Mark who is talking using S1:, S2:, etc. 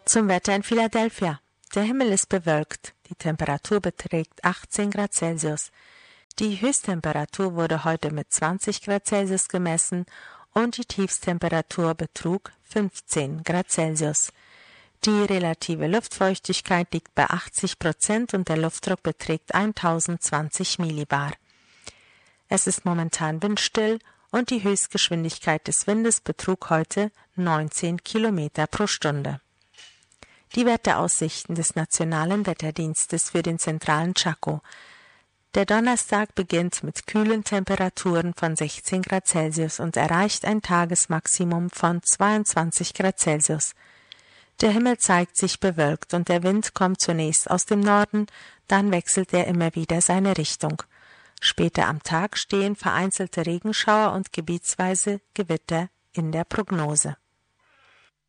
S1: Zum Wetter in Philadelphia. Der Himmel ist bewölkt. Die Temperatur beträgt 18 Grad Celsius. Die Höchsttemperatur wurde heute mit 20 Grad Celsius gemessen und die Tiefsttemperatur betrug 15 Grad Celsius. Die relative Luftfeuchtigkeit liegt bei 80% und der Luftdruck beträgt 1020 Millibar. Es ist momentan windstill und die Höchstgeschwindigkeit des Windes betrug heute 19 Kilometer pro Stunde. Die Wetteraussichten des Nationalen Wetterdienstes für den zentralen Chaco. Der Donnerstag beginnt mit kühlen Temperaturen von 16 Grad Celsius und erreicht ein Tagesmaximum von 22 Grad Celsius. Der Himmel zeigt sich bewölkt und der Wind kommt zunächst aus dem Norden, dann wechselt er immer wieder seine Richtung. Später am Tag stehen vereinzelte Regenschauer und gebietsweise Gewitter in der Prognose.